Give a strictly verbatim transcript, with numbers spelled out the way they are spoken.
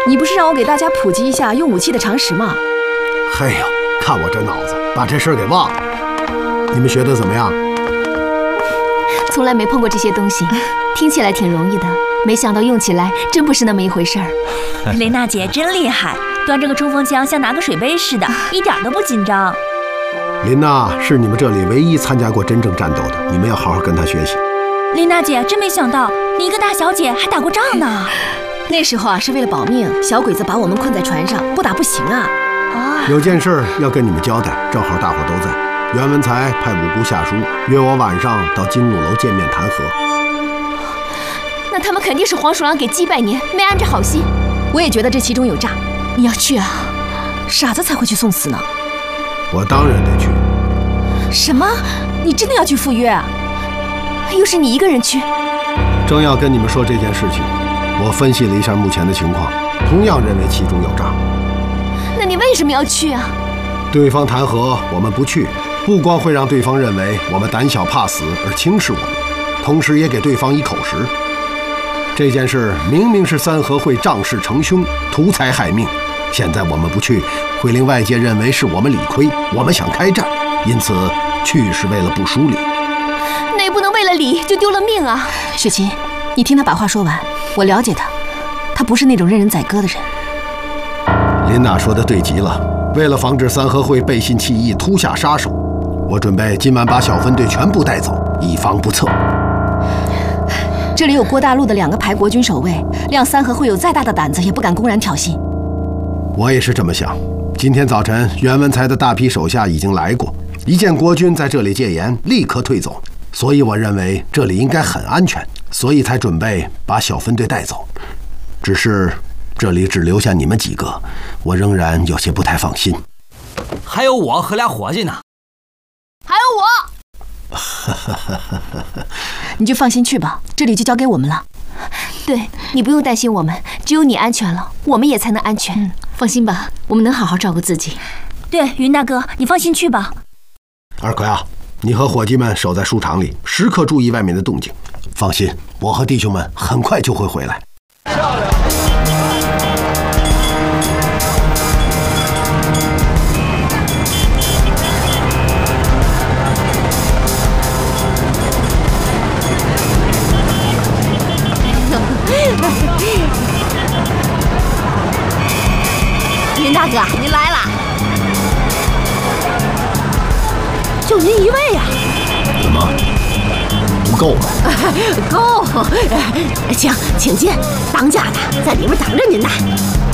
你不是让我给大家普及一下用武器的常识吗？ 嘿呦，看我这脑子，把这事儿给忘了。你们学的怎么样？ 从来没碰过这些东西，听起来挺容易的，没想到用起来真不是那么一回事儿。 琳娜姐真厉害，端着个冲锋枪像拿个水杯似的，一点都不紧张。 琳娜是你们这里唯一参加过真正战斗的，你们要好好跟她学习。 琳娜姐真没想到，你一个大小姐还打过仗呢。 那时候啊，是为了保命，小鬼子把我们困在船上，不打不行啊。 啊， 有件事要跟你们交代，正好大伙都在。袁文才派五姑下书，约我晚上到金鹿楼见面谈和。 那他们肯定是黄鼠狼给鸡拜年，没安着好心。 我也觉得这其中有诈。你要去啊？傻子才会去送死呢。 我当然得去。 什么？你真的要去赴约啊？ 又是你一个人去？ 正要跟你们说这件事情，我分析了一下目前的情况，同样认为其中有诈。 那你为什么要去啊？ 对方谈和，我们不去，不光会让对方认为我们胆小怕死而轻视我们，同时也给对方一口实。这件事明明是三合会仗势成凶，图财害命，现在我们不去，会令外界认为是我们理亏，我们想开战，因此去是为了不输理。 那也不能为了理就丢了命啊！ 雪琴，你听他把话说完，我了解他，他不是那种任人宰割的人。 琳娜说的对极了，为了防止三合会背信弃义、突下杀手，我准备今晚把小分队全部带走，以防不测。 这里有郭大陆的两个排国军守卫，谅三合会有再大的胆子也不敢公然挑衅。 我也是这么想。今天早晨，袁文才的大批手下已经来过，一见国军在这里戒严，立刻退走。所以我认为这里应该很安全，所以才准备把小分队带走。只是这里只留下你们几个，我仍然有些不太放心。 还有我和俩伙计呢。 还有我。 你就放心去吧，这里就交给我们了。 对，你不用担心我们，只有你安全了，我们也才能安全。 嗯，放心吧，我们能好好照顾自己。 对，云大哥，你放心去吧。 二奎啊，你和伙计们守在书场里，时刻注意外面的动静。放心，我和弟兄们很快就会回来。漂亮！ 林大哥，您来了。 就您一位呀？ 怎么不够吗？ 够，请请进，当家的在里面等着您呢。